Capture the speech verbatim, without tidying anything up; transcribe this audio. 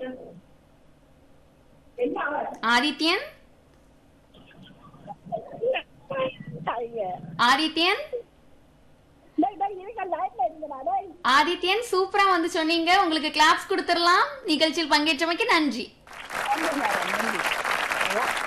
ஆதித்யன் ஆதித்யன் ஆதித்யன் சூப்பரா வந்து சொன்னீங்க. உங்களுக்கு கிளாப்ஸ் கொடுத்துடலாம். நிகழ்ச்சியில் பங்கேற்றமைக்கு நன்றி.